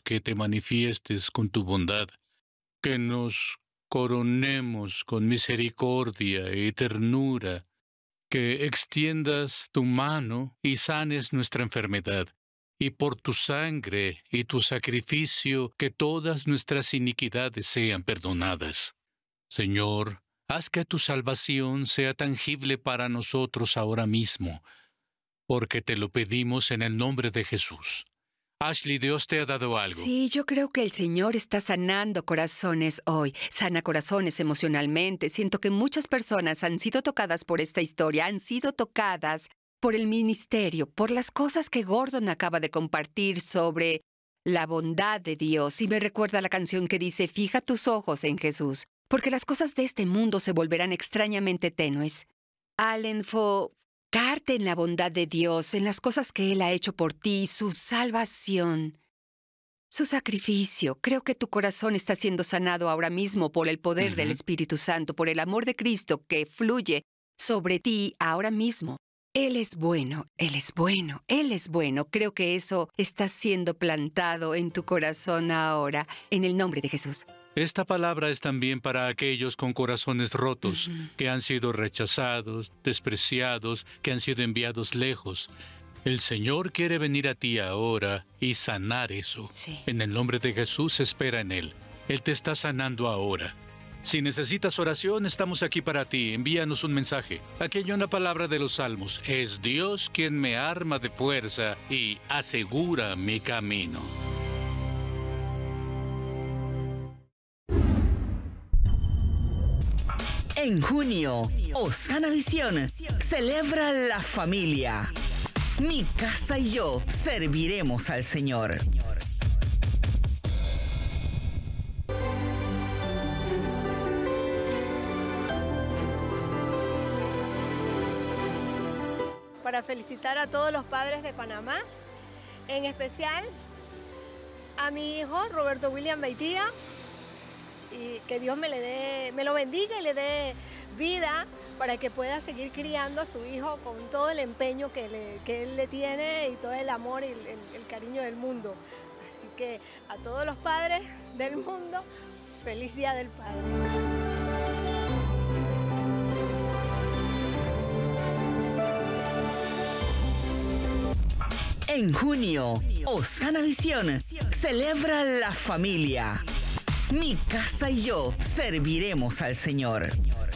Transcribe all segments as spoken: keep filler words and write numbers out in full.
que te manifiestes con tu bondad, que nos coronemos con misericordia y ternura, que extiendas tu mano y sanes nuestra enfermedad, y por tu sangre y tu sacrificio que todas nuestras iniquidades sean perdonadas. Señor, haz que tu salvación sea tangible para nosotros ahora mismo, porque te lo pedimos en el nombre de Jesús. Ashley, Dios te ha dado algo. Sí, yo creo que el Señor está sanando corazones hoy. Sana corazones emocionalmente. Siento que muchas personas han sido tocadas por esta historia, han sido tocadas por el ministerio, por las cosas que Gordon acaba de compartir sobre la bondad de Dios. Y me recuerda la canción que dice, fija tus ojos en Jesús, porque las cosas de este mundo se volverán extrañamente tenues. Al enfocarte en la bondad de Dios, en las cosas que Él ha hecho por ti, su salvación, su sacrificio, creo que tu corazón está siendo sanado ahora mismo por el poder Ujú. del Espíritu Santo, por el amor de Cristo que fluye sobre ti ahora mismo. Él es bueno, Él es bueno, Él es bueno. Creo que eso está siendo plantado en tu corazón ahora, en el nombre de Jesús. Esta palabra es también para aquellos con corazones rotos, Ujú. que han sido rechazados, despreciados, que han sido enviados lejos. El Señor quiere venir a ti ahora y sanar eso. Sí. En el nombre de Jesús, espera en Él. Él te está sanando ahora. Si necesitas oración, estamos aquí para ti. Envíanos un mensaje. Aquí hay una palabra de los Salmos. Es Dios quien me arma de fuerza y asegura mi camino. En junio, Osana Visión celebra la familia. Mi casa y yo serviremos al Señor. Para felicitar a todos los padres de Panamá, en especial a mi hijo Roberto William Beitía, y que Dios me, le dé, me lo bendiga y le dé vida para que pueda seguir criando a su hijo con todo el empeño que, le, que él le tiene y todo el amor y el, el, el cariño del mundo. Así que a todos los padres del mundo, feliz Día del Padre. En junio, Osana Visión celebra la familia. Mi casa y yo serviremos al Señor.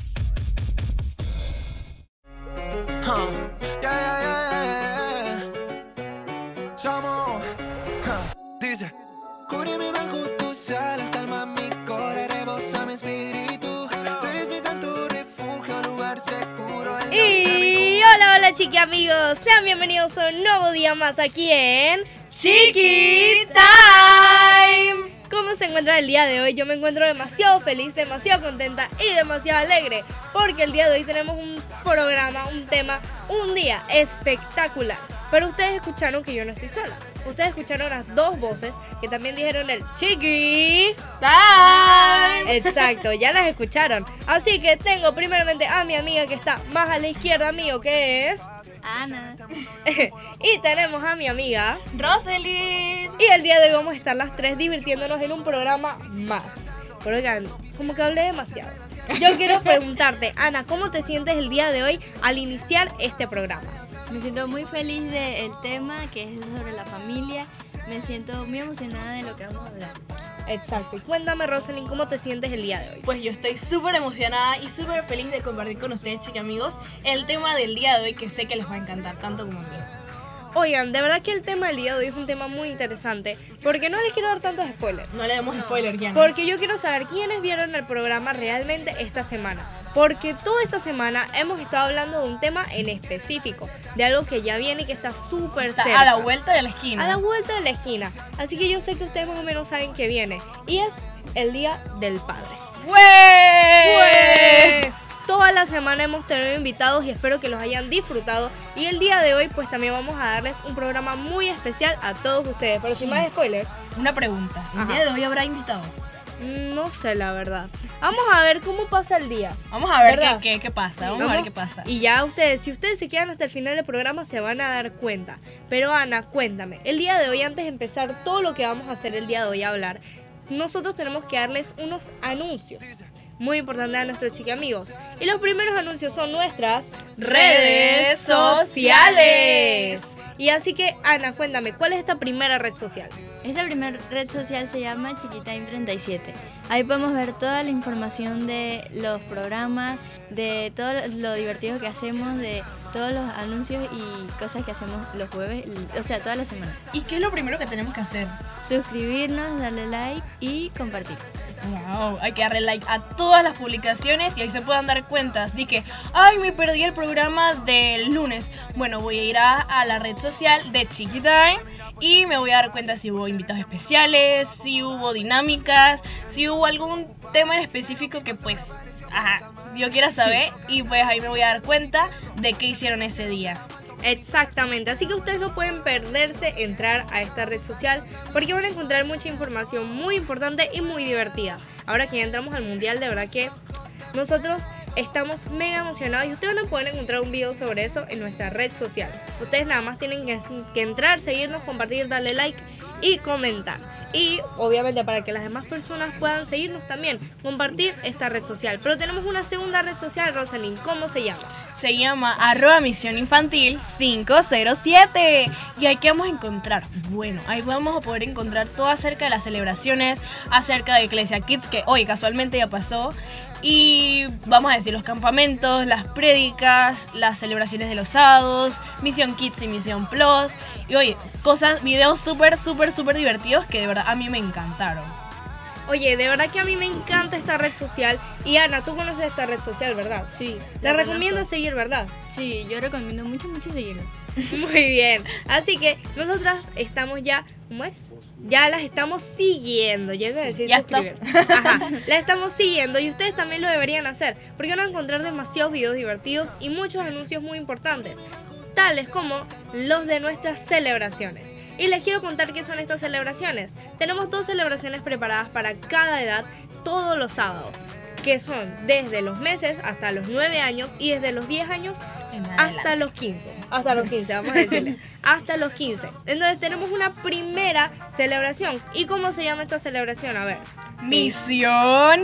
Huh. Yeah, yeah, yeah, yeah. Somos, huh. Dice, cúbreme bajo tus alas, calma mi corazón, a mi espíritu. Tú eres mi santo refugio, lugar seguro. En Y hola, hola chiqui amigos, sean bienvenidos a un nuevo día más aquí en Chiqui Time. ¿Cómo se encuentra el día de hoy? Yo me encuentro demasiado feliz, demasiado contenta y demasiado alegre porque el día de hoy tenemos un programa, un tema, un día espectacular. Pero ustedes escucharon que yo no estoy sola. Ustedes escucharon las dos voces que también dijeron el Chiqui Time. Exacto, ya las escucharon. Así que tengo primeramente a mi amiga que está más a la izquierda mío, que es Ana. y tenemos a mi amiga Roselyn. y el día de hoy vamos a estar las tres divirtiéndonos en un programa más. Pero oigan, como que hablé demasiado. Yo quiero preguntarte, Ana, ¿cómo te sientes el día de hoy al iniciar este programa? Me siento muy feliz del tema que es sobre la familia. Me siento muy emocionada de lo que vamos a hablar. Exacto. Y cuéntame, Roselyn, ¿cómo te sientes el día de hoy? Pues yo estoy súper emocionada y súper feliz de compartir con ustedes, chiqui amigos, el tema del día de hoy que sé que les va a encantar tanto como a mí. Oigan, de verdad que el tema del día de hoy es un tema muy interesante porque no les quiero dar tantos spoilers. No le demos spoiler ya. Porque yo quiero saber quiénes vieron el programa realmente esta semana. Porque toda esta semana hemos estado hablando de un tema en específico, de algo que ya viene y que está súper Está cerca. a la vuelta de la esquina. A la vuelta de la esquina. Así que yo sé que ustedes más o menos saben que viene. Y es el Día del Padre. ¡Güey! Toda la semana hemos tenido invitados y espero que los hayan disfrutado. Y el día de hoy pues también vamos a darles un programa muy especial a todos ustedes. Pero sin más spoilers. Una pregunta. ¿El Ajá. día de hoy habrá invitados? No sé, la verdad. Vamos a ver cómo pasa el día. Vamos a ver qué, ¿Verdad? qué, qué pasa. Vamos, a ver qué pasa. Y ya ustedes, si ustedes se quedan hasta el final del programa, se van a dar cuenta. Pero Ana, cuéntame, el día de hoy, antes de empezar todo lo que vamos a hacer el día de hoy a hablar, nosotros tenemos que darles unos anuncios muy importantes a nuestros chiquiamigos. Y los primeros anuncios son nuestras redes sociales. Y así que, Ana, cuéntame, ¿cuál es esta primera red social? Esta primera red social se llama Chiquitime treinta y siete. Ahí podemos ver toda la información de los programas, de todo lo divertido que hacemos, de todos los anuncios y cosas que hacemos los jueves, o sea, toda la semana. ¿Y qué es lo primero que tenemos que hacer? Suscribirnos, darle like y compartir. Wow, hay que darle like a todas las publicaciones y ahí se puedan dar cuentas de que, ay, me perdí el programa del lunes. Bueno, voy a ir a, a la red social de Chiquitime y me voy a dar cuenta si hubo invitados especiales, si hubo dinámicas, si hubo algún tema en específico que pues, ajá, yo quiera saber y pues ahí me voy a dar cuenta de qué hicieron ese día. Exactamente, así que ustedes no pueden perderse entrar a esta red social porque van a encontrar mucha información muy importante y muy divertida. Ahora que ya entramos al mundial, de verdad que nosotros estamos mega emocionados y ustedes van a poder encontrar un video sobre eso en nuestra red social. Ustedes nada más tienen que, que entrar, seguirnos, compartir, darle like y comentar. Y obviamente para que las demás personas puedan seguirnos también, compartir esta red social. Pero tenemos una segunda red social, Rosalind, ¿cómo se llama? Se llama arroba misión infantil cinco cero siete. Y ahí que vamos a encontrar, bueno, ahí vamos a poder encontrar todo acerca de las celebraciones, acerca de Iglesia Kids, que hoy casualmente ya pasó. Y vamos a decir los campamentos, las prédicas, las celebraciones de los sábados, Misión Kids y Misión Plus. Y oye, cosas, videos súper, súper, súper divertidos que de verdad a mí me encantaron. Oye, de verdad que a mí me encanta esta red social. Y Ana, tú conoces esta red social, ¿verdad? Sí. La recomiendas seguir, ¿verdad? Sí, yo recomiendo mucho, mucho seguirlo. Muy bien. Así que nosotras estamos ya, ¿cómo es? Ya las estamos siguiendo. Ya iba a decir ya suscribir. Ajá, las estamos siguiendo y ustedes también lo deberían hacer porque van a encontrar demasiados videos divertidos y muchos anuncios muy importantes, tales como los de nuestras celebraciones. Y les quiero contar qué son estas celebraciones. Tenemos dos celebraciones preparadas para cada edad todos los sábados, que son desde los meses hasta los nueve años y desde los diez años hasta los quince. Hasta los quince, vamos a decirle. Hasta los quince. Entonces tenemos una primera celebración. ¿Y cómo se llama esta celebración? A ver. Misión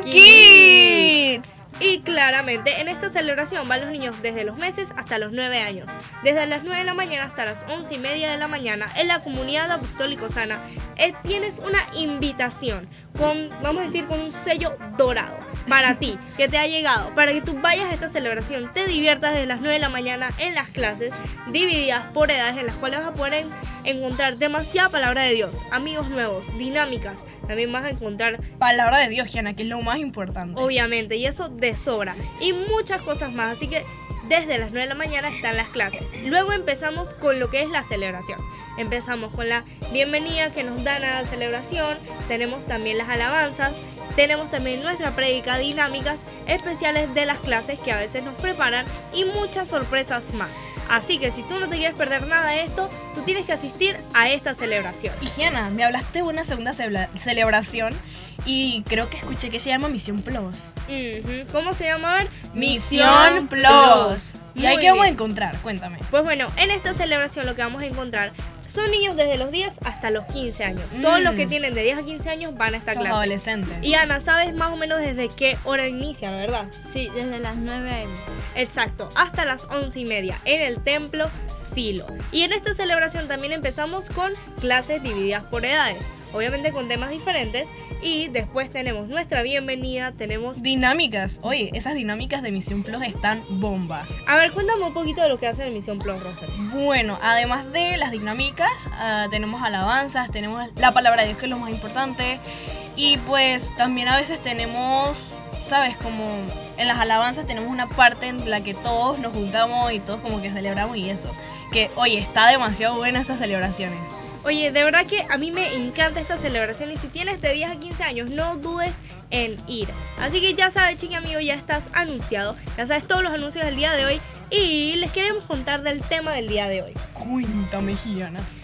Kids. Y claramente en esta celebración van los niños desde los meses hasta los nueve años. Desde las nueve de la mañana hasta las once y media de la mañana en la comunidad apostólico Sana eh, tienes una invitación con, vamos a decir, con un sello dorado para ti, que te ha llegado, para que tú vayas a esta celebración, te diviertas desde las nueve de la mañana en las clases divididas por edades en las cuales vas a poder en, encontrar demasiada palabra de Dios, amigos nuevos, dinámicas, también vas a encontrar palabra de Dios, Gianna, que es lo más importante. Obviamente, y eso de sobra, y muchas cosas más, así que desde las nueve de la mañana están las clases. Luego empezamos con lo que es la celebración. Empezamos con la bienvenida que nos dan a la celebración, tenemos también las alabanzas, tenemos también nuestra prédica, dinámicas especiales de las clases que a veces nos preparan y muchas sorpresas más. Así que si tú no te quieres perder nada de esto, tú tienes que asistir a esta celebración. Y Gianna, me hablaste de una segunda celebra- celebración y creo que escuché que se llama Misión Plus. Uh-huh. ¿Cómo se llama? A ver. Misión Plus. ¿Y ahí qué vamos a bien. encontrar? Cuéntame. Pues bueno, en esta celebración lo que vamos a encontrar son niños desde los diez hasta los quince años. Mm. Todos los que tienen de diez a quince años van a esta Los clase. adolescentes. Y Ana, ¿sabes más o menos desde qué hora inician, verdad? Sí, desde las nueve a eme Exacto, hasta las once y media en el templo Silo. Y en esta celebración también empezamos con clases divididas por edades, obviamente con temas diferentes. Y después tenemos nuestra bienvenida, tenemos dinámicas. Oye, esas dinámicas de Misión Plus están bomba. A ver, cuéntame un poquito de lo que hace Misión Plus, Rosa. Bueno, además de las dinámicas, uh, tenemos alabanzas, tenemos la palabra de Dios, que es lo más importante. Y pues también a veces tenemos, ¿sabes? Como en las alabanzas tenemos una parte en la que todos nos juntamos y todos como que celebramos y eso. Que, oye, está demasiado buena esas celebraciones. Oye, de verdad que a mí me encanta esta celebración y si tienes de diez a quince años, no dudes en ir. Así que ya sabes, chiqui amigo, ya estás anunciado, ya sabes todos los anuncios del día de hoy y les queremos contar del tema del día de hoy. Cuéntame, Gianna.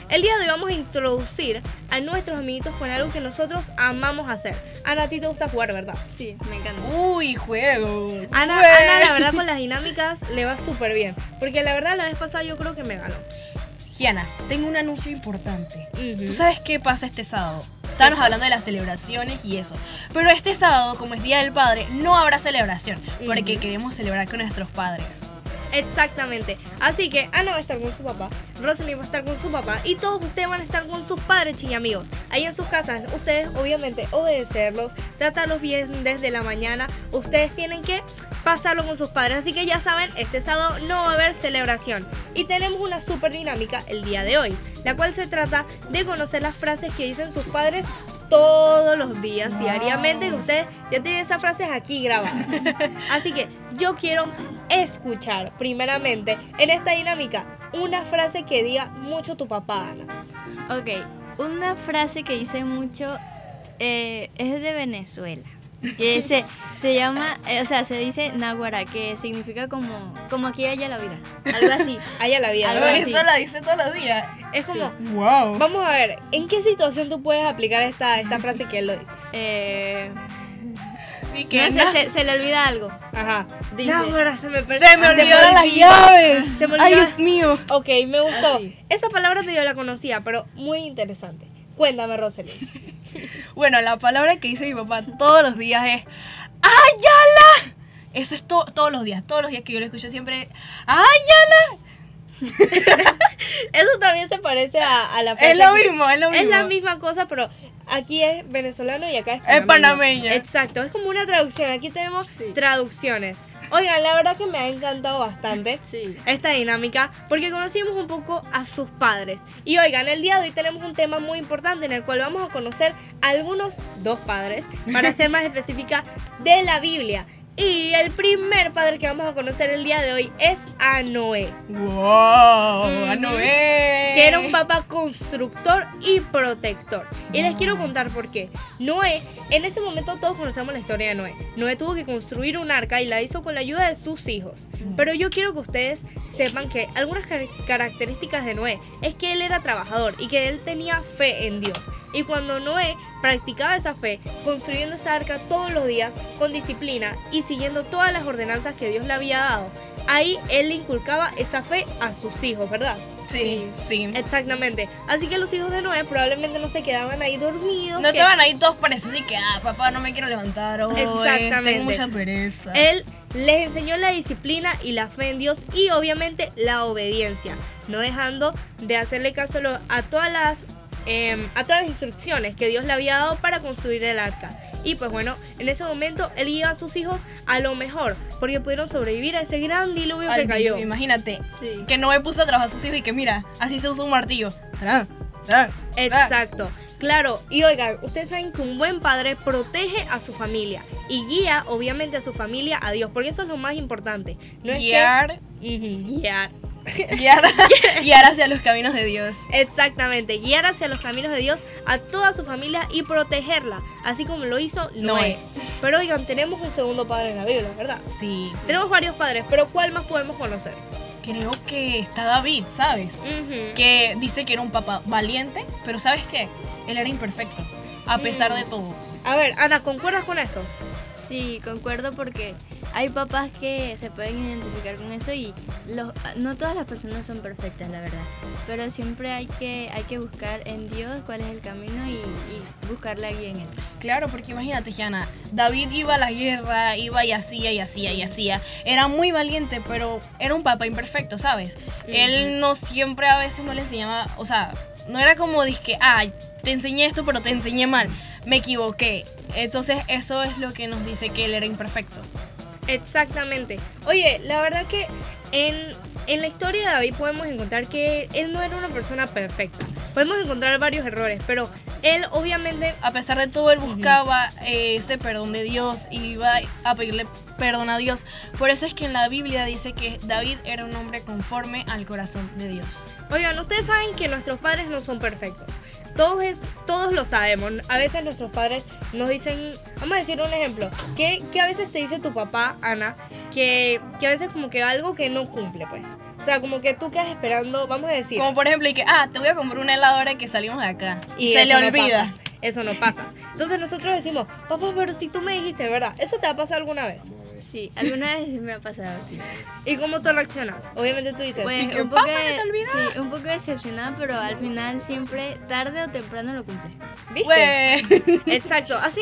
El día de hoy vamos a introducir a nuestros amiguitos con algo que nosotros amamos hacer. Ana, a ti te gusta jugar, ¿verdad? Sí, me encanta. Uy, juego. Ana, Juego. Ana, la verdad, con las dinámicas le va súper bien. Porque la verdad, la vez pasada yo creo que me ganó. Giana, tengo un anuncio importante. Ujú. ¿Tú sabes qué pasa este sábado? Estábamos hablando de las celebraciones y eso. Pero este sábado, como es Día del Padre, no habrá celebración. Porque Ujú. queremos celebrar con nuestros padres. Exactamente. Así que Ana va a estar con su papá, Rosely va a estar con su papá y todos ustedes van a estar con sus padres, chiñamigos. Ahí en sus casas, ustedes obviamente obedecerlos, tratarlos bien desde la mañana. Ustedes tienen que pasarlo con sus padres. Así que ya saben, este sábado no va a haber celebración. Y tenemos una súper dinámica el día de hoy, la cual se trata de conocer las frases que dicen sus padres todos los días, Wow. diariamente, que ustedes ya tienen esas frases aquí grabadas. Así que yo quiero escuchar primeramente en esta dinámica una frase que diga mucho tu papá, Ana. Ok, una frase que dice mucho eh, es de Venezuela. Que se, se llama, eh, o sea, se dice náguara, que significa como, como aquí allá la vida. Algo así. Allá la vida. Algo ¿verdad? así. Eso la dice todos los días. Es como, Wow. vamos a ver, ¿en qué situación tú puedes aplicar esta, esta frase que él lo dice? Eh, Y que no sé, na- se, se le olvida algo. Ajá. Dice- No, ahora se me per- Se me olvidaron las olvidó. llaves. Se me Ay, olvidó. Dios mío. Ok, me gustó. Así. Esa palabra medio la conocía, pero muy interesante. Cuéntame, Rosely. Bueno, la palabra que dice mi papá todos los días es ¡Ayala! Eso es to- todos los días, todos los días que yo lo escucho siempre ¡Ayala! Eso también se parece a, a la frase. Es lo que- mismo, es lo mismo. Es la misma cosa, pero aquí es venezolano y acá es Es panameño. panameña. Exacto, es como una traducción. Aquí tenemos Sí. traducciones. Oigan, la verdad que me ha encantado bastante Sí. esta dinámica porque conocimos un poco a sus padres. Y oigan, el día de hoy tenemos un tema muy importante en el cual vamos a conocer a algunos dos padres, para ser más específica, de la Biblia. Y el primer padre que vamos a conocer el día de hoy es a Noé, ¡Wow! Ujú. ¡A Noé! que era un papá constructor y protector. Y les quiero contar por qué. Noé, en ese momento todos conocemos la historia de Noé. Noé tuvo que construir un arca y la hizo con la ayuda de sus hijos. Pero yo quiero que ustedes sepan que algunas car- características de Noé es que él era trabajador y que él tenía fe en Dios. Y cuando Noé practicaba esa fe, construyendo esa arca todos los días con disciplina y siguiendo todas las ordenanzas que Dios le había dado, ahí él le inculcaba esa fe a sus hijos, ¿verdad? Sí, sí. Exactamente. Así que los hijos de Noé probablemente no se quedaban ahí dormidos. No que te van ahí todos por eso, así que, ah, papá, no me quiero levantar hoy. Exactamente. Tengo mucha pereza. Él les enseñó la disciplina y la fe en Dios y obviamente la obediencia, no dejando de hacerle caso lo- a todas las eh, a todas las instrucciones que Dios le había dado para construir el arca. Y pues bueno, en ese momento él guió a sus hijos a lo mejor, porque pudieron sobrevivir a ese gran diluvio Al que cayó. diluvio, imagínate. Sí. Que Noé puso a trabajar a sus hijos y que mira, así se usa un martillo. Tran, tran, tran. Exacto, claro, y oigan, ustedes saben que un buen padre protege a su familia y guía obviamente a su familia a Dios, porque eso es lo más importante. No es que- Guiar, Ujú, guiar. guiar, guiar hacia los caminos de Dios. Exactamente, guiar hacia los caminos de Dios a toda su familia y protegerla, así como lo hizo Noé. Noé. Pero oigan, tenemos un segundo padre en la Biblia, ¿verdad? Sí. Tenemos varios padres, pero ¿cuál más podemos conocer? Creo que está David, ¿sabes? Ujú. Que dice que era un papá valiente, pero ¿sabes qué? Él era imperfecto, a pesar de todo. A ver, Ana, ¿concuerdas con esto? Sí, concuerdo porque hay papás que se pueden identificar con eso y los, no todas las personas son perfectas, la verdad. Pero siempre hay que, hay que buscar en Dios cuál es el camino y, y buscar la guía en él. Claro, porque imagínate, Gianna, David iba a la guerra, iba y hacía y hacía y hacía. Era muy valiente, pero era un papá imperfecto, ¿sabes? Él no siempre, a veces no le enseñaba, o sea, no era como dizque, ah, te enseñé esto, pero te enseñé mal, me equivoqué. Entonces eso es lo que nos dice que él era imperfecto. Exactamente. Oye, la verdad que en, en la historia de David podemos encontrar que él no era una persona perfecta. Podemos encontrar varios errores, pero él obviamente... A pesar de todo, él buscaba eh, ese perdón de Dios y iba a pedirle perdón a Dios. Por eso es que en la Biblia dice que David era un hombre conforme al corazón de Dios. Oigan, ustedes saben que nuestros padres no son perfectos. Todos, es, todos lo sabemos. A veces nuestros padres nos dicen, vamos a decir un ejemplo, que, que a veces te dice tu papá, Ana, que, que a veces como que algo que no cumple, pues. O sea, sea, como que tú quedas esperando, vamos a decir. Como por ejemplo, y que, ah, te voy a comprar una helado ahora que salimos de acá. Y se eso le no olvida. pasa, eso no pasa. Entonces nosotros decimos, papá, pero si tú me dijiste, ¿verdad? ¿Eso te ha pasado alguna vez? Sí, alguna vez me ha pasado así. ¿Y cómo tú reaccionas? Obviamente tú dices, Pues que, un poco, "Papá, se te olvidó". sí, un poco decepcionada, pero al final siempre tarde o temprano lo cumple. ¿viste? Güey. Exacto, así